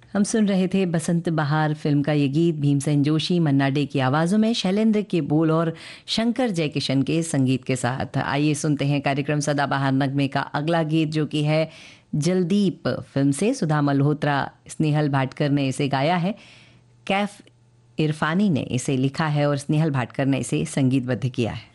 हम सुन रहे थे बसंत बहार फिल्म का ये गीत भीमसेन जोशी मन्ना डे की आवाज़ों में, शैलेंद्र के बोल और शंकर जयकिशन के संगीत के साथ। आइए सुनते हैं कार्यक्रम सदाबहार नगमे का अगला गीत, जो कि है जलदीप फिल्म से। सुधा मल्होत्रा, स्नेहल भाटकर ने इसे गाया है। कैफ इरफानी ने इसे लिखा है और स्नेहल भाटकर ने इसे संगीतबद्ध किया है।